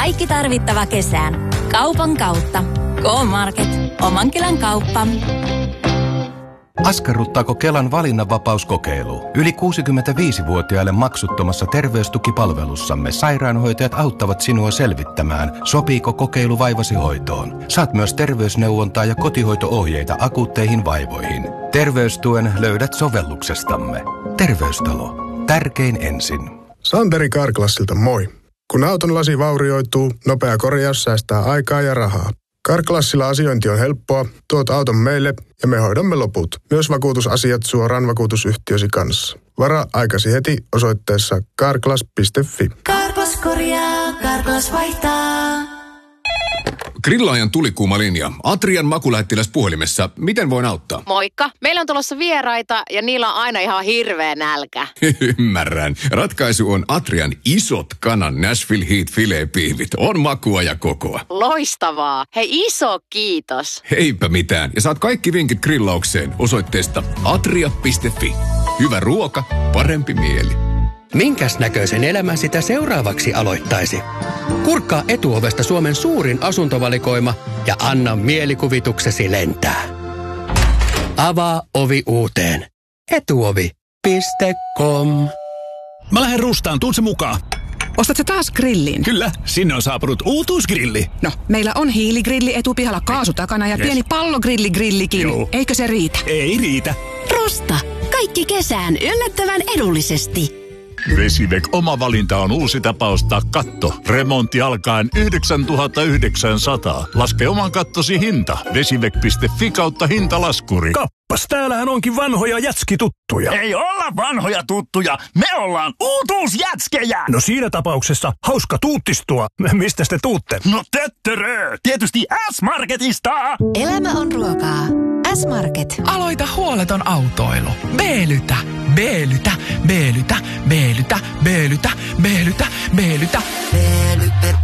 Kaikki tarvittava kesään. Kaupan kautta. K-Market. Oman kylän kauppa. Askarruttaako Kelan valinnanvapauskokeilu? Yli 65-vuotiaille maksuttomassa terveystukipalvelussamme sairaanhoitajat auttavat sinua selvittämään, sopiiko kokeilu vaivasi hoitoon. Saat myös terveysneuvontaa ja kotihoito-ohjeita akuutteihin vaivoihin. Terveystuen löydät sovelluksestamme. Terveystalo. Tärkein ensin. Santeri Carglassilta moi. Kun auton lasi vaurioituu, nopea korjaus säästää aikaa ja rahaa. Carglassilla asiointi on helppoa, tuot auton meille ja me hoidamme loput. Myös vakuutusasiat suoraan vakuutusyhtiösi kanssa. Varaa aikasi heti osoitteessa carglass.fi. Carglass korjaa, Carglass vaihtaa. Grillaajan tulikuuma linja. Atrian makulähettiläs puhelimessa. Miten voin auttaa? Moikka. Meillä on tulossa vieraita ja niillä on aina ihan hirveä nälkä. Ymmärrän. Ratkaisu on Atrian isot kanan Nashville Heat filet-piivit. On makua ja kokoa. Loistavaa. Hei, iso kiitos. Heipä mitään. Ja saat kaikki vinkit grillaukseen osoitteesta atria.fi. Hyvä ruoka, parempi mieli. Minkäs näköisen elämän sitä seuraavaksi aloittaisi? Kurkkaa Etuovesta Suomen suurin asuntovalikoima ja anna mielikuvituksesi lentää. Avaa ovi uuteen. Etuovi.com. Mä lähden Rustaan, tuut se mukaan. Ostatko taas grillin? Kyllä, sinne on saapunut uutuusgrilli. No, meillä on hiiligrilli etupihalla kaasu takana ja pieni pallogrilligrillikin. Joo. Eikö se riitä? Ei riitä. Rusta. Kaikki kesään yllättävän edullisesti. Vesivek oma valinta on uusi tapa ostaa katto. Remontti alkaen 9 900. Laske oman kattosi hinta. Vesivek.fi/hintalaskuri. Kappas, täällähän onkin vanhoja jätskituttuja. Ei olla vanhoja tuttuja. Me ollaan uutuusjätskejä. No siinä tapauksessa hauska tuuttistua. Mistä te tuutte? No töttörö. Tietysti S-Marketista. Elämä on ruokaa. S-Market. Aloita huoleton autoilu. B-lytä, B-lytä, B-lytä, B-lytä, B-lytä, B-lytä, B-lytä. B-lytä.